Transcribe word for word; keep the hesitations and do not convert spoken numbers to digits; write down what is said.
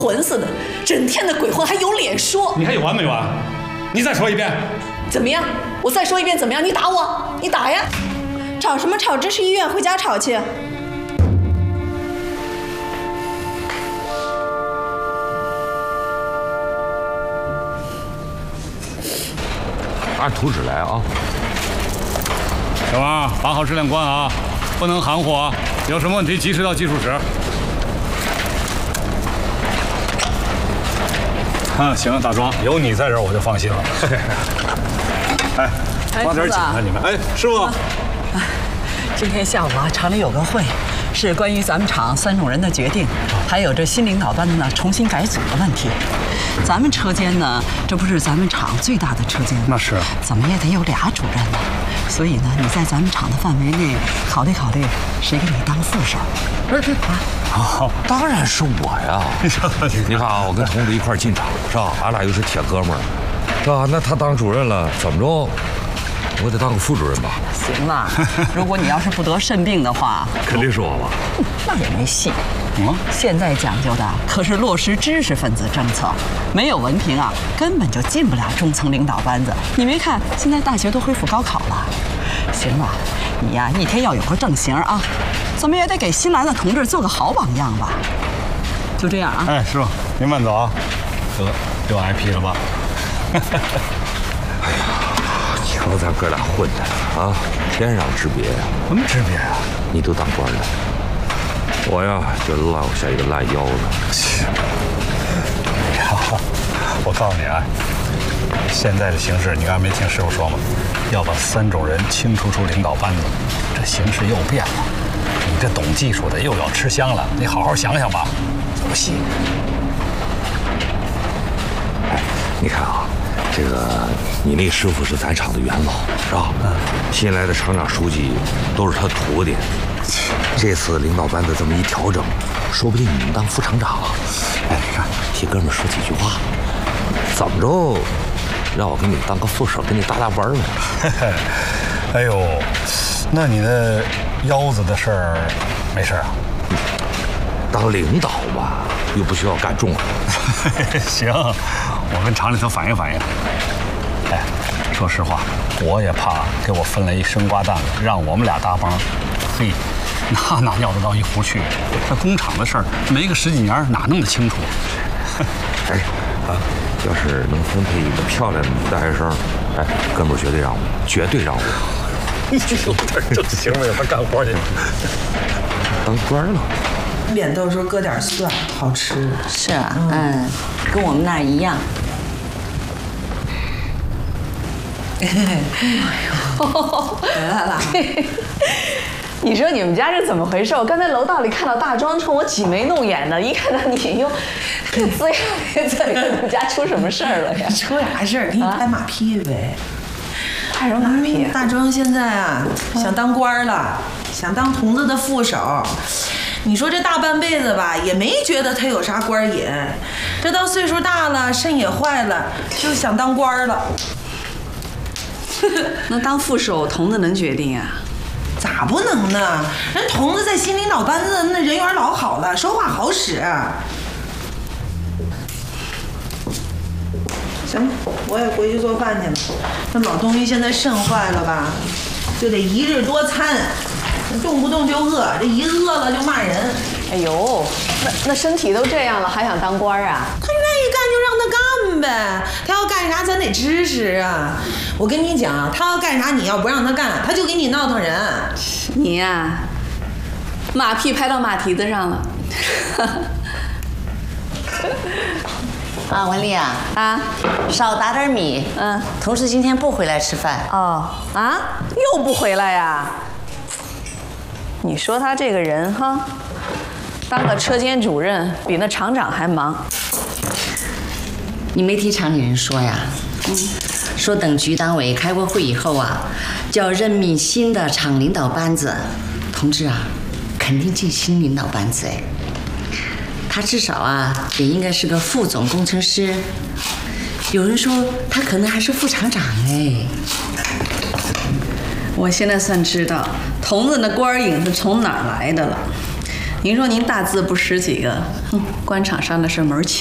混似的，整天的鬼混还有脸说？ 你还有完没完？你再说一遍。 怎么样？我再说一遍怎么样？你打我，你打呀！ 吵什么吵？这是医院，回家吵去。 按图纸来啊！ 小王，把好质量关啊，不能含糊啊！有什么问题及时到技术室。啊，行，大庄，有你在这儿我就放心了。哎，抓点紧啊你们！哎，师傅。 今天下午啊，厂里有个会，是关于咱们厂三种人的决定，还有这新领导班子呢重新改组的问题。咱们车间呢，这不是咱们厂最大的车间吗？ 那是， 怎么也得有俩主任呢。所以呢，你在咱们厂的范围内考虑考虑，谁给你当副手？ 不是啊，哦，当然是我呀！你看啊，我跟同志一块进厂是吧？俺俩又是铁哥们儿，是吧？那他当主任了，怎么着？我得当个副主任吧？ 行了，如果你要是不得肾病的话， 肯定是我吧？ 那也没戏。嗯，现在讲究的可是落实知识分子政策，没有文凭啊，根本就进不了中层领导班子。你没看现在大学都恢复高考了？行了，你呀一天要有个正形啊，怎么也得给新来的同志做个好榜样吧。就这样啊。 哎，师傅，您慢走啊。得，又挨批了吧？ 哎呀，瞧咱哥俩混的啊，天壤之别呀！ 什么之别啊？ 你都当官了，我呀就落下一个烂腰子。 哎呀，我告诉你啊，现在的形势，你刚才没听师傅说吗？要把三种人清除出领导班子，这形势又变了。你这懂技术的又要吃香了，你好好想想吧。不信。 哎，你看啊，这个你那师傅是咱厂的元老，是吧？嗯。新来的厂长、书记都是他徒弟。这次领导班子这么一调整，说不定你能当副厂长了。哎，你看，替哥们说几句话，怎么着？让我给你当个副手，给你搭搭班儿呗。 哎呦，那你的腰子的事儿没事啊？ 当领导吧，又不需要干重活。 行，我跟厂里头反映反映。哎，说实话，我也怕给我分了一生瓜蛋子，让我们俩搭帮。嘿，那哪尿得到一壶去？这工厂的事儿，没个十几年哪弄得清楚？ 哎，啊，要是能分配一个漂亮的女大学生，哎，哥们儿绝对让我，绝对让我。 有点正形了，他干活去， 当官了。 扁豆时候搁点蒜，好吃。 是啊，嗯，跟我们那儿一样。 哎呦，来了！你说你们家是怎么回事？我刚才楼道里看到大庄冲我挤眉弄眼的，一看到你又龇牙咧嘴的，你们家出什么事儿了呀？ 出啥事儿？给你拍马屁呗。 拍什么马屁？ 大庄现在啊，想当官了，想当童子的副手。你说这大半辈子吧，也没觉得他有啥官瘾，这到岁数大了，肾也坏了，就想当官了。 那当副手，童子能决定啊？ 咋不能呢？人童子在新领导班子那人缘老好了，说话好使。行，我也回去做饭去了。那老东西现在肾坏了吧，就得一日多餐，动不动就饿，这一饿了就骂人。 哎呦，那那身体都这样了，还想当官啊？ 他愿意干就让他干呗，他要干啥咱得支持啊。我跟你讲，他要干啥你要不让他干，他就给你闹腾人。 你呀、啊，马屁拍到马蹄子上了。 啊，文丽啊， 啊， 少打点米。嗯，同事今天不回来吃饭。 哦，啊，又不回来呀？你说他这个人哈，当个车间主任比那厂长还忙。 你没听厂里人说呀？嗯，说等局党委开过会以后啊，就要任命新的厂领导班子。同志啊，肯定进新领导班子哎。他至少啊，也应该是个副总工程师。有人说他可能还是副厂长哎。 我现在算知道童子那官瘾是从哪儿来的了。 您说您大字不识几个，哼，官场上的事门儿清。